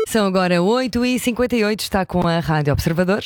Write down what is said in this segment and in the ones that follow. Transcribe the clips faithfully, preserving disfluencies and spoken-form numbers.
São agora oito e cinquenta e oito, está com a Rádio Observador.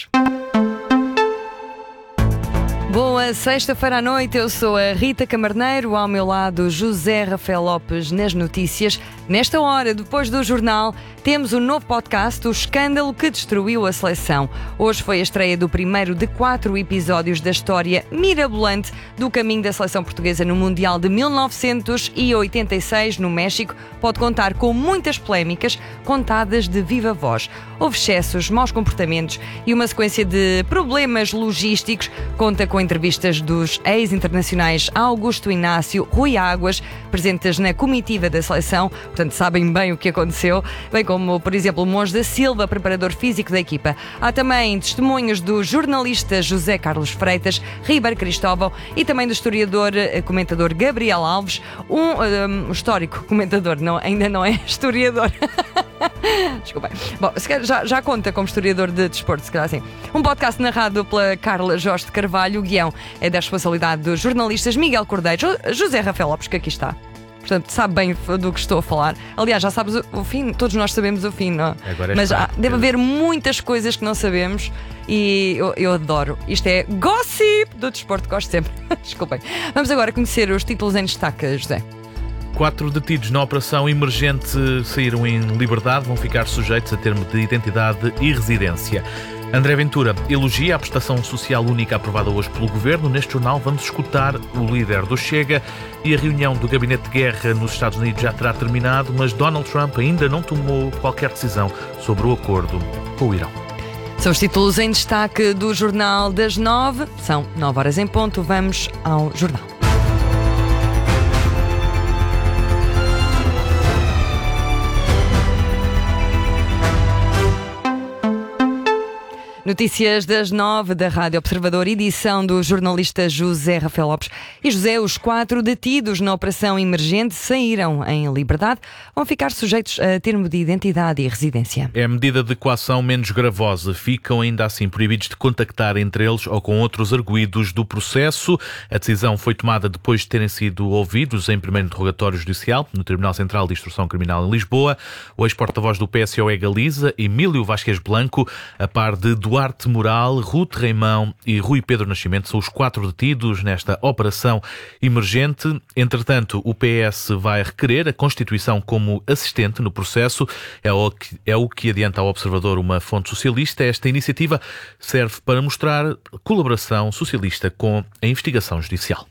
Boa sexta-feira à noite, eu sou a Rita Camarneiro, ao meu lado José Rafael Lopes nas notícias. Nesta hora, depois do jornal, temos um novo podcast, O Escândalo que Destruiu a Seleção. Hoje foi a estreia do primeiro de quatro episódios da história mirabolante do caminho da seleção portuguesa no Mundial de mil novecentos e oitenta e seis no México. Pode contar com muitas polémicas contadas de viva voz. Houve excessos, maus comportamentos e uma sequência de problemas logísticos. Conta com entrevistas dos ex-internacionais Augusto Inácio, Rui Águas, presentes na comitiva da seleção, portanto sabem bem o que aconteceu, bem como, por exemplo, o Monge da Silva, preparador físico da equipa. Há também testemunhos do jornalista José Carlos Freitas, Ribeiro Cristóvão e também do historiador, comentador Gabriel Alves, um, um histórico comentador, não, ainda não é historiador. Desculpem. Bom, se calhar já, já conta como historiador de desporto, se calhar assim. Um podcast narrado pela Carla Jorge de Carvalho. O guião é da responsabilidade dos jornalistas Miguel Cordeiro, José Rafael Lopes, que aqui está. Portanto, sabe bem do que estou a falar. Aliás, já sabes o, o fim, todos nós sabemos o fim, não? Agora é Mas há, claro. deve haver muitas coisas que não sabemos e eu, eu adoro. Isto é gossip do desporto, gosto sempre. Desculpem. Vamos agora conhecer os títulos em destaque, José. Quatro detidos na operação emergente saíram em liberdade, vão ficar sujeitos a termo de identidade e residência. André Ventura elogia a prestação social única aprovada hoje pelo Governo. Neste jornal vamos escutar o líder do Chega e a reunião do Gabinete de Guerra nos Estados Unidos já terá terminado, mas Donald Trump ainda não tomou qualquer decisão sobre o acordo com o Irão. São os títulos em destaque do Jornal das Nove. São nove horas em ponto. Vamos ao jornal. Notícias das nove da Rádio Observador, edição do jornalista José Rafael Lopes. E José, os quatro detidos na operação emergente saíram em liberdade, vão ficar sujeitos a termo de identidade e residência. É a medida de coação menos gravosa. Ficam ainda assim proibidos de contactar entre eles ou com outros arguidos do processo. A decisão foi tomada depois de terem sido ouvidos em primeiro interrogatório judicial no Tribunal Central de Instrução Criminal em Lisboa. O ex-porta-voz do P S O E Galiza, Emílio Vázquez Blanco, a par de Duarte Moral, Ruth Reimão e Rui Pedro Nascimento são os quatro detidos nesta operação emergente. Entretanto, o P S vai requerer a constituição como assistente no processo. É o que, é o que adianta ao Observador uma fonte socialista. Esta iniciativa serve para mostrar colaboração socialista com a investigação judicial.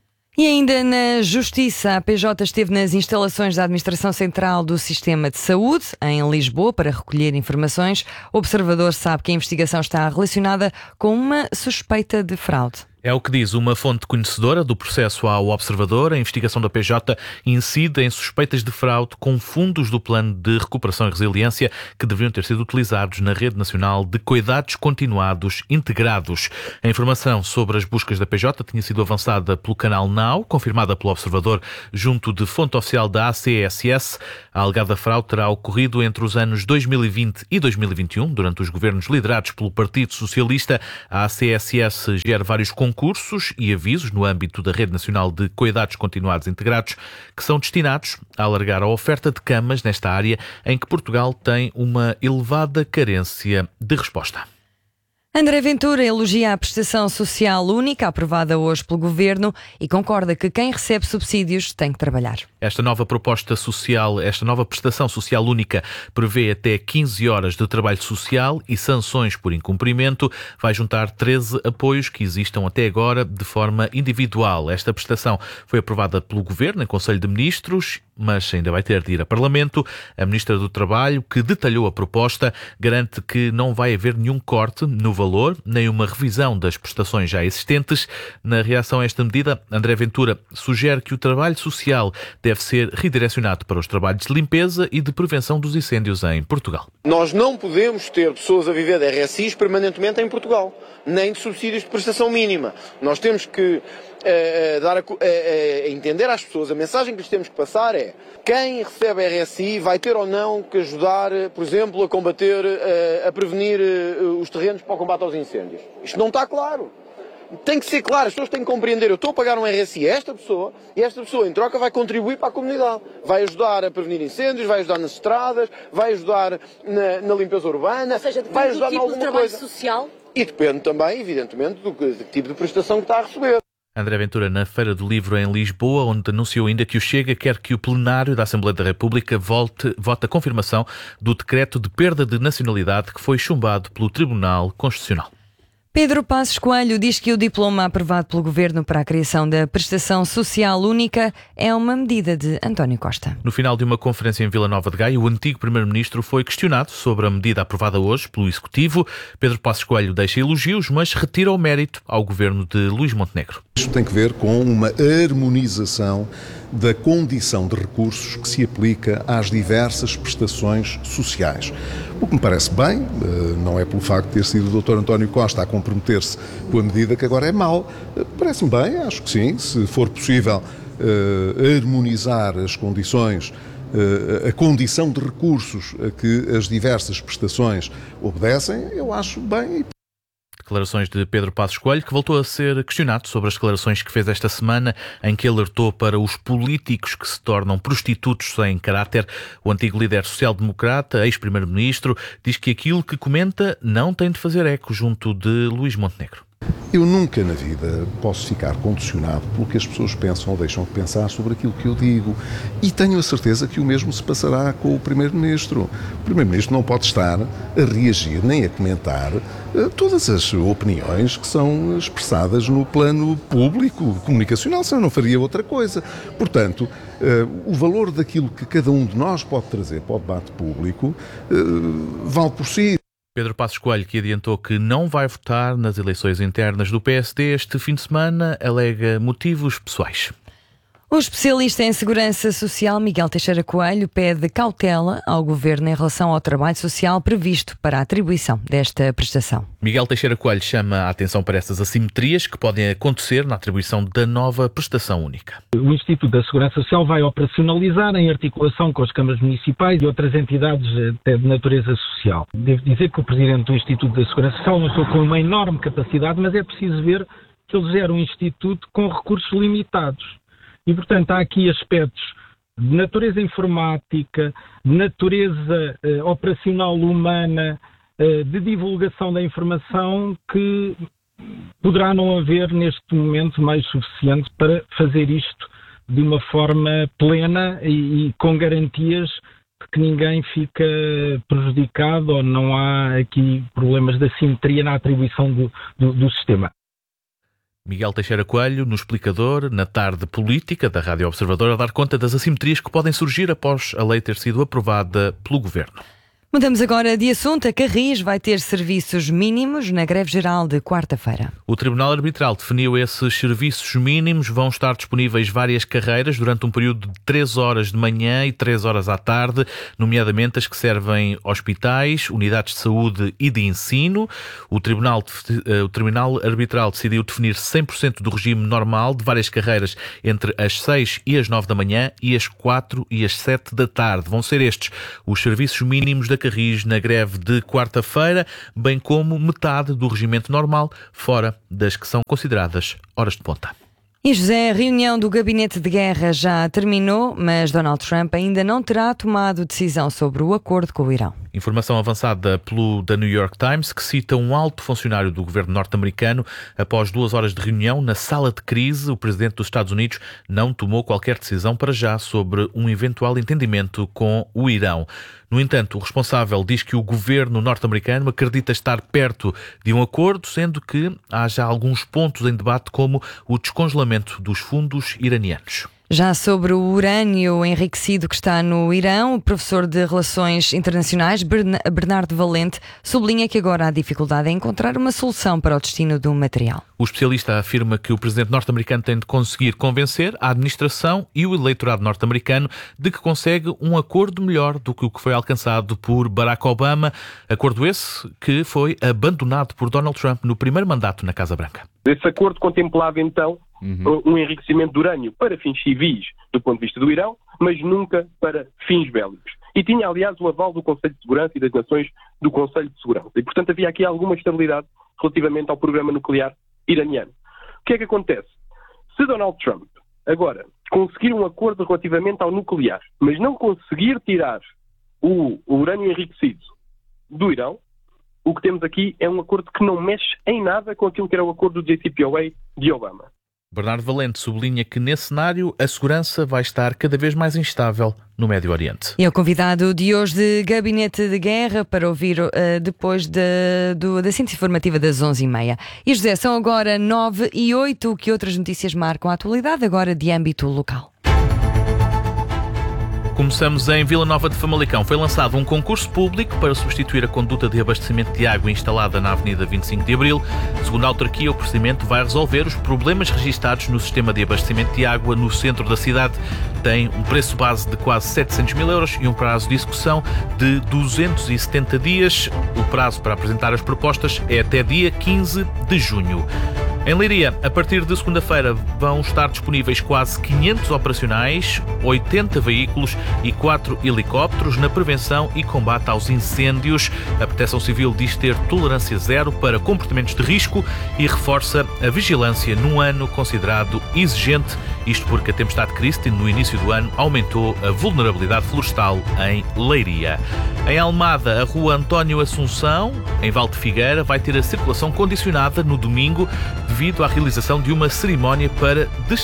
E ainda na Justiça, a P J esteve nas instalações da Administração Central do Sistema de Saúde, em Lisboa, para recolher informações. O Observador sabe que a investigação está relacionada com uma suspeita de fraude. É o que diz uma fonte conhecedora do processo ao Observador. A investigação da P J incide em suspeitas de fraude com fundos do Plano de Recuperação e Resiliência que deveriam ter sido utilizados na Rede Nacional de Cuidados Continuados Integrados. A informação sobre as buscas da P J tinha sido avançada pelo canal Now, confirmada pelo Observador junto de fonte oficial da A C S S. A alegada fraude terá ocorrido entre os anos dois mil e vinte e dois mil e vinte e um, durante os governos liderados pelo Partido Socialista. A A C S S gera vários concursos e avisos no âmbito da Rede Nacional de Cuidados Continuados Integrados que são destinados a alargar a oferta de camas nesta área em que Portugal tem uma elevada carência de resposta. André Ventura elogia a prestação social única aprovada hoje pelo Governo e concorda que quem recebe subsídios tem que trabalhar. Esta nova proposta social, esta nova prestação social única prevê até quinze horas de trabalho social e sanções por incumprimento. Vai juntar treze apoios que existam até agora de forma individual. Esta prestação foi aprovada pelo Governo em Conselho de Ministros, mas ainda vai ter de ir a Parlamento. A Ministra do Trabalho, que detalhou a proposta, garante que não vai haver nenhum corte no valor, nem uma revisão das prestações já existentes. Na reação a esta medida, André Ventura sugere que o trabalho social deve ser redirecionado para os trabalhos de limpeza e de prevenção dos incêndios em Portugal. Nós não podemos ter pessoas a viver de R S Is permanentemente em Portugal, nem de subsídios de prestação mínima. Nós temos que uh, dar a, uh, uh, entender às pessoas, a mensagem que lhes temos que passar é: quem recebe R S I vai ter ou não que ajudar, por exemplo, a combater, uh, a prevenir uh, os terrenos para o combate aos incêndios. Isto não está claro. tem que ser claro, as pessoas têm que compreender, eu estou a pagar um R S I a esta pessoa e esta pessoa em troca vai contribuir para a comunidade, vai ajudar a prevenir incêndios, vai ajudar nas estradas, vai ajudar na, na limpeza urbana, ou seja, vai ajudar do tipo em alguma de trabalho coisa. social? E depende também, evidentemente, do, do tipo de prestação que está a receber. André Ventura, na Feira do Livro em Lisboa, onde anunciou ainda que o Chega quer que o plenário da Assembleia da República volte, vote a confirmação do decreto de perda de nacionalidade que foi chumbado pelo Tribunal Constitucional. Pedro Passos Coelho diz que o diploma aprovado pelo Governo para a criação da prestação social única é uma medida de António Costa. No final de uma conferência em Vila Nova de Gaia, o antigo Primeiro-Ministro foi questionado sobre a medida aprovada hoje pelo Executivo. Pedro Passos Coelho deixa elogios, mas retira o mérito ao Governo de Luís Montenegro. Isto tem que ver com uma harmonização da condição de recursos que se aplica às diversas prestações sociais. O que me parece bem, não é pelo facto de ter sido o doutor António Costa a comprometer-se com a medida que agora é mau. Parece-me bem, acho que sim, se for possível harmonizar as condições, a condição de recursos a que as diversas prestações obedecem, eu acho bem. Declarações de Pedro Passos Coelho, que voltou a ser questionado sobre as declarações que fez esta semana, em que alertou para os políticos que se tornam prostitutos sem caráter. O antigo líder social-democrata, ex-primeiro-ministro, diz que aquilo que comenta não tem de fazer eco junto de Luís Montenegro. Eu nunca na vida posso ficar condicionado pelo que as pessoas pensam ou deixam de pensar sobre aquilo que eu digo. E tenho a certeza que o mesmo se passará com o Primeiro-Ministro. O Primeiro-Ministro não pode estar a reagir nem a comentar uh, todas as opiniões que são expressadas no plano público, comunicacional, senão não faria outra coisa. Portanto, uh, o valor daquilo que cada um de nós pode trazer para o debate público uh, vale por si. Pedro Passos Coelho, que adiantou que não vai votar nas eleições internas do P S D este fim de semana, alega motivos pessoais. O especialista em segurança social, Miguel Teixeira Coelho, pede cautela ao Governo em relação ao trabalho social previsto para a atribuição desta prestação. Miguel Teixeira Coelho chama a atenção para estas assimetrias que podem acontecer na atribuição da nova prestação única. O Instituto da Segurança Social vai operacionalizar em articulação com as câmaras municipais e outras entidades até de natureza social. Devo dizer que o presidente do Instituto da Segurança Social é uma pessoa com uma enorme capacidade, mas é preciso ver que ele gera um instituto com recursos limitados. E, portanto, há aqui aspectos de natureza informática, de natureza eh, operacional humana, eh, de divulgação da informação que poderá não haver neste momento mais suficiente para fazer isto de uma forma plena e, e com garantias de que ninguém fica prejudicado ou não há aqui problemas de assimetria na atribuição do, do, do sistema. Miguel Teixeira Coelho, no Explicador, na tarde política da Rádio Observador, a dar conta das assimetrias que podem surgir após a lei ter sido aprovada pelo Governo. Mudamos agora de assunto. A Carris vai ter serviços mínimos na greve geral de quarta-feira. O Tribunal Arbitral definiu esses serviços mínimos. Vão estar disponíveis várias carreiras durante um período de três horas de manhã e três horas à tarde, nomeadamente as que servem hospitais, unidades de saúde e de ensino. O Tribunal, o Tribunal Arbitral decidiu definir cem por cento do regime normal de várias carreiras entre as seis e as nove da manhã e as quatro e as sete da tarde. Vão ser estes os serviços mínimos da Carris na greve de quarta-feira, bem como metade do regimento normal, fora das que são consideradas horas de ponta. E José, a reunião do Gabinete de Guerra já terminou, mas Donald Trump ainda não terá tomado decisão sobre o acordo com o Irão. Informação avançada pelo The New York Times, que cita um alto funcionário do governo norte-americano. Após duas horas de reunião na sala de crise, o presidente dos Estados Unidos não tomou qualquer decisão para já sobre um eventual entendimento com o Irão. No entanto, o responsável diz que o governo norte-americano acredita estar perto de um acordo, sendo que há já alguns pontos em debate, como o descongelamento dos fundos iranianos. Já sobre o urânio enriquecido que está no Irão, o professor de Relações Internacionais, Bernardo Valente, sublinha que agora há dificuldade em encontrar uma solução para o destino do material. O especialista afirma que o presidente norte-americano tem de conseguir convencer a administração e o eleitorado norte-americano de que consegue um acordo melhor do que o que foi alcançado por Barack Obama, acordo esse que foi abandonado por Donald Trump no primeiro mandato na Casa Branca. Esse acordo contemplava então Uhum. um enriquecimento de urânio para fins civis do ponto de vista do Irão, mas nunca para fins bélicos. E tinha, aliás, o aval do Conselho de Segurança e das Nações do Conselho de Segurança. E, portanto, havia aqui alguma estabilidade relativamente ao programa nuclear iraniano. que é que acontece? Se Donald Trump agora conseguir um acordo relativamente ao nuclear, mas não conseguir tirar o, o urânio enriquecido do Irão, o que temos aqui é um acordo que não mexe em nada com aquilo que era o acordo do J C P O A de Obama. Bernardo Valente sublinha que, nesse cenário, a segurança vai estar cada vez mais instável no Médio Oriente. E é o convidado de hoje de Gabinete de Guerra para ouvir uh, depois de, do, da síntese informativa das onze e meia. E, José, são agora nove e oito. Que outras notícias marcam a atualidade agora de âmbito local? Começamos em Vila Nova de Famalicão. Foi lançado um concurso público para substituir a conduta de abastecimento de água instalada na Avenida vinte e cinco de Abril. Segundo a autarquia, o procedimento vai resolver os problemas registados no sistema de abastecimento de água no centro da cidade. Tem um preço base de quase setecentos mil euros e um prazo de execução de duzentos e setenta dias. O prazo para apresentar as propostas é até dia quinze de junho. Em Leiria, a partir de segunda-feira, vão estar disponíveis quase quinhentos operacionais, oitenta veículos e quatro helicópteros na prevenção e combate aos incêndios. A Proteção Civil diz ter tolerância zero para comportamentos de risco e reforça a vigilância num ano considerado exigente. Isto porque a tempestade Christine, no início do ano, aumentou a vulnerabilidade florestal em Leiria. Em Almada, a rua António Assunção, em Val de Figueira, vai ter a circulação condicionada no domingo devido à realização de uma cerimónia para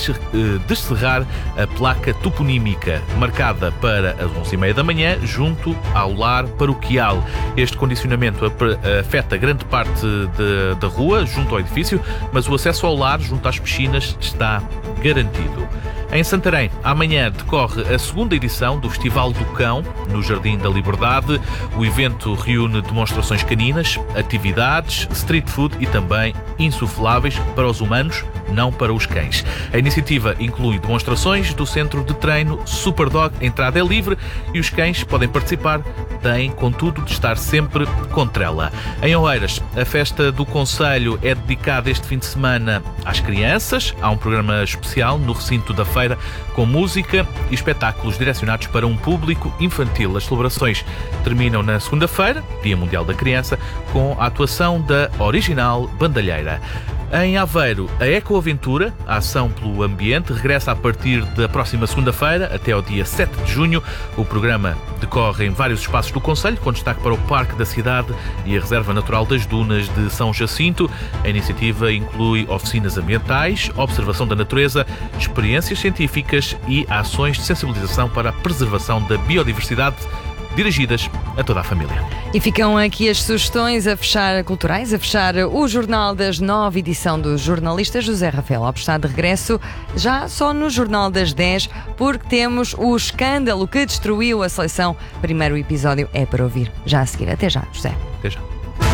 descerrar a placa toponímica, marcada para as onze e meia da manhã, junto ao lar paroquial. Este condicionamento afeta grande parte de, da rua, junto ao edifício, mas o acesso ao lar, junto às piscinas, está garantido. Em Santarém, amanhã decorre a segunda edição do Festival do Cão, no Jardim da Liberdade. O evento reúne demonstrações caninas, atividades, street food e também insufláveis para os humanos, não para os cães. A iniciativa inclui demonstrações do centro de treino Superdog. A entrada é livre e os cães podem participar, têm, contudo, de estar sempre com trela. Em Oeiras, a festa do Conselho é dedicada este fim de semana às crianças. Há um programa especial no recinto da feira com música e espetáculos direcionados para um público infantil. As celebrações terminam na segunda-feira, Dia Mundial da Criança, com a atuação da Original Bandalheira. Em Aveiro, a Ecoaventura, a ação pelo ambiente, regressa a partir da próxima segunda-feira até ao dia sete de junho. O programa decorre em vários espaços do concelho, com destaque para o Parque da Cidade e a Reserva Natural das Dunas de São Jacinto. A iniciativa inclui oficinas ambientais, observação da natureza, experiências científicas e ações de sensibilização para a preservação da biodiversidade, dirigidas a toda a família. E ficam aqui as sugestões a fechar culturais, a fechar o Jornal das Nove, edição do jornalista José Rafael Lopes. Está de regresso já só no Jornal das Dez, porque temos o escândalo que destruiu a seleção. Primeiro episódio é para ouvir já a seguir. Até já, José. Até já.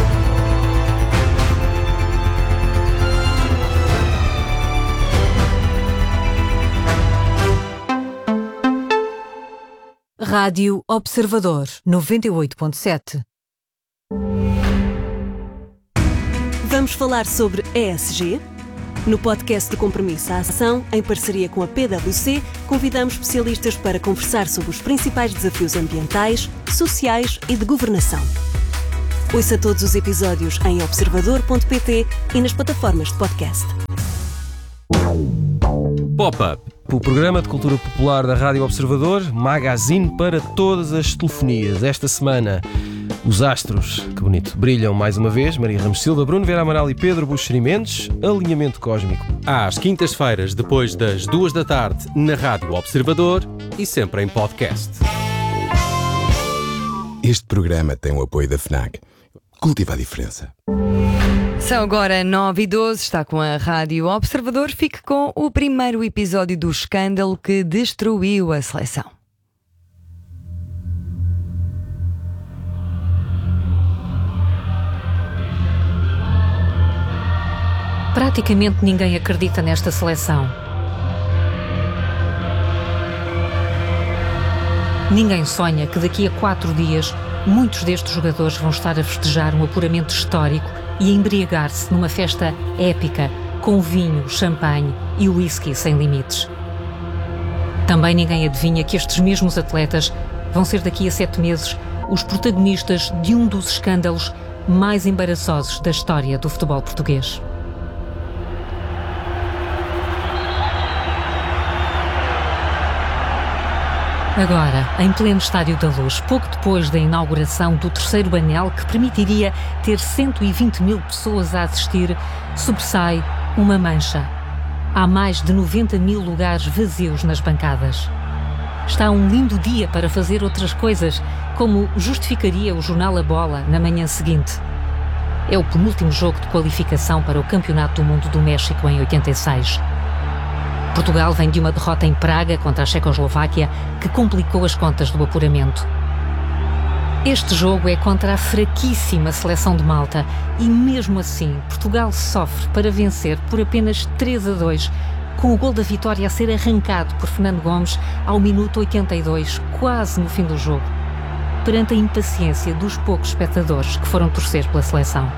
Rádio Observador, noventa e oito ponto sete. Vamos falar sobre E S G? No podcast de Compromisso à Ação, em parceria com a P W C, convidamos especialistas para conversar sobre os principais desafios ambientais, sociais e de governação. Ouça todos os episódios em observador ponto pt e nas plataformas de podcast. Pop-Up, o programa de cultura popular da Rádio Observador, magazine para todas as telefonias. Esta semana, os astros, que bonito, brilham mais uma vez. Maria Ramos Silva, Bruno Vera Amaral e Pedro Buxeri Mendes. Alinhamento cósmico. Às quintas-feiras, depois das duas da tarde, na Rádio Observador e sempre em podcast. Este programa tem o apoio da FNAC. Cultiva a diferença. São agora nove e doze, está com a Rádio Observador. Fique com o primeiro episódio do escândalo que destruiu a seleção. Praticamente ninguém acredita nesta seleção. Ninguém sonha que daqui a quatro dias muitos destes jogadores vão estar a festejar um apuramento histórico e a embriagar-se numa festa épica com vinho, champanhe e whisky sem limites. Também ninguém adivinha que estes mesmos atletas vão ser daqui a sete meses os protagonistas de um dos escândalos mais embaraçosos da história do futebol português. Agora, em pleno Estádio da Luz, pouco depois da inauguração do terceiro anel, que permitiria ter cento e vinte mil pessoas a assistir, sobressai uma mancha. Há mais de noventa mil lugares vazios nas bancadas. Está um lindo dia para fazer outras coisas, como justificaria o jornal A Bola na manhã seguinte. É o penúltimo jogo de qualificação para o Campeonato do Mundo do México em oitenta e seis. Portugal vem de uma derrota em Praga contra a Checoslováquia que complicou as contas do apuramento. Este jogo é contra a fraquíssima seleção de Malta e, mesmo assim, Portugal sofre para vencer por apenas três a dois, com o gol da vitória a ser arrancado por Fernando Gomes ao minuto oitenta e dois, quase no fim do jogo, perante a impaciência dos poucos espectadores que foram torcer pela seleção.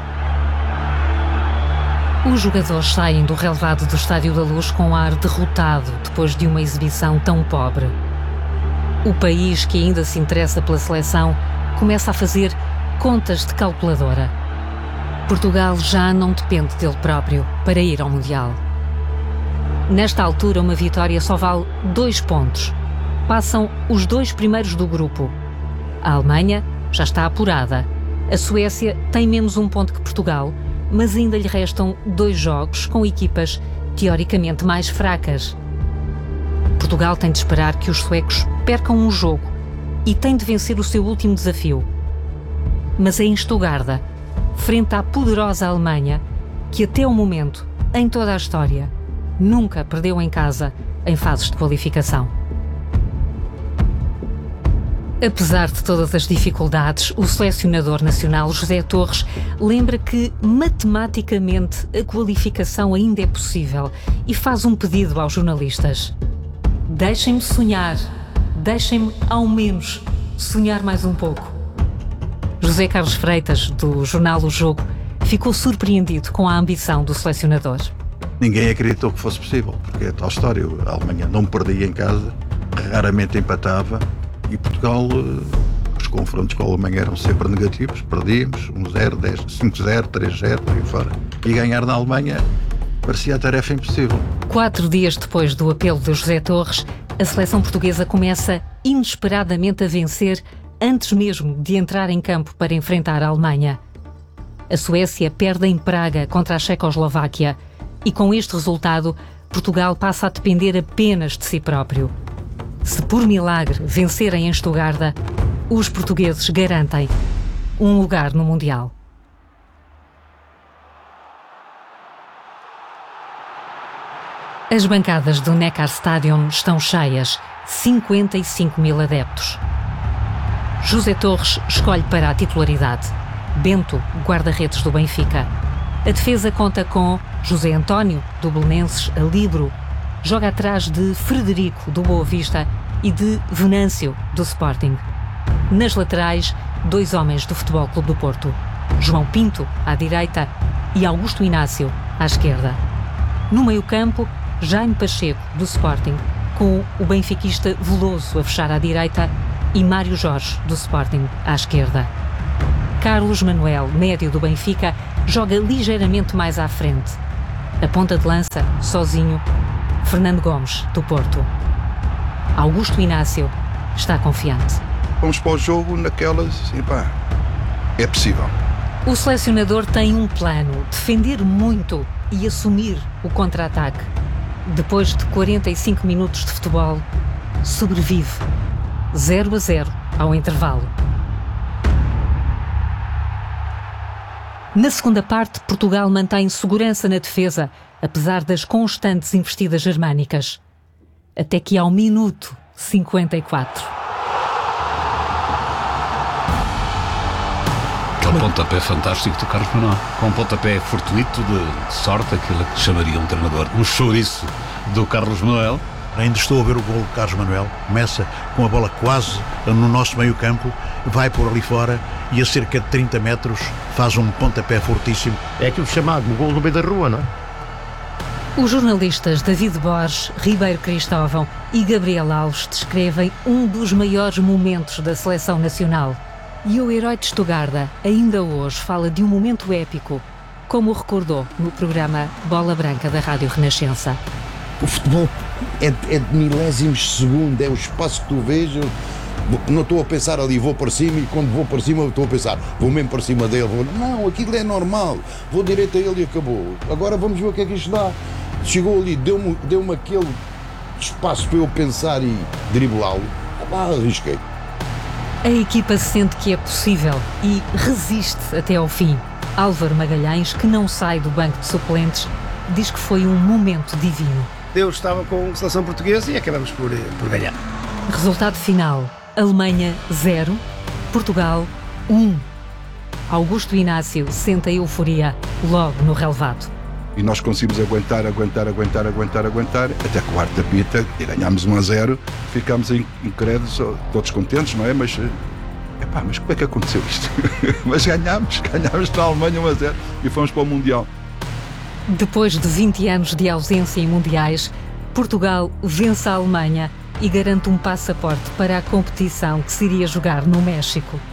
Os jogadores saem do relevado do Estádio da Luz com ar derrotado depois de uma exibição tão pobre. O país, que ainda se interessa pela seleção, começa a fazer contas de calculadora. Portugal já não depende dele próprio para ir ao Mundial. Nesta altura, uma vitória só vale dois pontos. Passam os dois primeiros do grupo. A Alemanha já está apurada. A Suécia tem menos um ponto que Portugal, mas ainda lhe restam dois jogos com equipas teoricamente mais fracas. Portugal tem de esperar que os suecos percam um jogo e tem de vencer o seu último desafio. Mas é em Stuttgart, frente à poderosa Alemanha, que até o momento, em toda a história, nunca perdeu em casa em fases de qualificação. Apesar de todas as dificuldades, o selecionador nacional José Torres lembra que matematicamente a qualificação ainda é possível e faz um pedido aos jornalistas: deixem-me sonhar, deixem-me ao menos sonhar mais um pouco. José Carlos Freitas, do jornal O Jogo, ficou surpreendido com a ambição do selecionador. Ninguém acreditou que fosse possível, porque é tal história. A Alemanha não perdia em casa, raramente empatava. E Portugal, os confrontos com a Alemanha eram sempre negativos, perdíamos um zero, dez, cinco zero, três zero, por aí fora. E ganhar na Alemanha parecia a tarefa impossível. Quatro dias depois do apelo de José Torres, a seleção portuguesa começa inesperadamente a vencer antes mesmo de entrar em campo para enfrentar a Alemanha. A Suécia perde em Praga contra a Checoslováquia e, com este resultado, Portugal passa a depender apenas de si próprio. Se por milagre vencerem em Stuttgart, os portugueses garantem um lugar no Mundial. As bancadas do Neckarstadion estão cheias, cinquenta e cinco mil adeptos. José Torres escolhe para a titularidade Bento, guarda-redes do Benfica. A defesa conta com José António, do Belenenses, a libero. Joga atrás de Frederico, do Boa Vista, e de Venâncio, do Sporting. Nas laterais, dois homens do Futebol Clube do Porto: João Pinto, à direita, e Augusto Inácio, à esquerda. No meio-campo, Jaime Pacheco, do Sporting, com o benfiquista Veloso a fechar à direita e Mário Jorge, do Sporting, à esquerda. Carlos Manuel, médio do Benfica, joga ligeiramente mais à frente. A ponta de lança, sozinho, Fernando Gomes, do Porto. Augusto Inácio está confiante. Vamos para o jogo naquelas, assim, pá, é possível. O selecionador tem um plano: defender muito e assumir o contra-ataque. Depois de quarenta e cinco minutos de futebol, sobrevive zero a zero ao intervalo. Na segunda parte, Portugal mantém segurança na defesa, apesar das constantes investidas germânicas. Até que ao minuto cinquenta e quatro. Aquele pontapé fantástico do Carlos Manuel. Com um pontapé fortuito de, de sorte, aquilo que chamaria um treinador. Um chouriço do Carlos Manuel. Ainda estou a ver o gol do Carlos Manuel. Começa com a bola quase no nosso meio campo, vai por ali fora e a cerca de trinta metros faz um pontapé fortíssimo. É aquilo chamado o gol no meio da rua, não é? Os jornalistas David Borges, Ribeiro Cristóvão e Gabriel Alves descrevem um dos maiores momentos da seleção nacional. E o herói de Stuttgart ainda hoje fala de um momento épico, como recordou no programa Bola Branca da Rádio Renascença. O futebol é, é de milésimos de segundo, é o espaço que tu vês. Eu não estou a pensar ali, vou para cima, e quando vou para cima estou a pensar, vou mesmo para cima dele. Vou... Não, aquilo é normal. Vou direito a ele e acabou. Agora vamos ver o que é que isto dá. Chegou ali, deu-me, deu-me aquele espaço para eu pensar e driblá-lo. Ah, arrisquei. A equipa sente que é possível e resiste até ao fim. Álvaro Magalhães, que não sai do banco de suplentes, diz que foi um momento divino. Deus estava com a seleção portuguesa e acabamos por, por ganhar. Resultado final: Alemanha zero, Portugal um. Augusto Inácio sente a euforia logo no relevado. E nós conseguimos aguentar, aguentar, aguentar, aguentar, aguentar, até que o quarto apita e ganhámos um a zero, ficámos incrédulos, todos contentes, não é? Mas, epá, mas como é que aconteceu isto? Mas ganhámos, ganhámos na Alemanha um a zero e fomos para o Mundial. Depois de vinte anos de ausência em mundiais, Portugal vence a Alemanha e garante um passaporte para a competição que se iria jogar no México.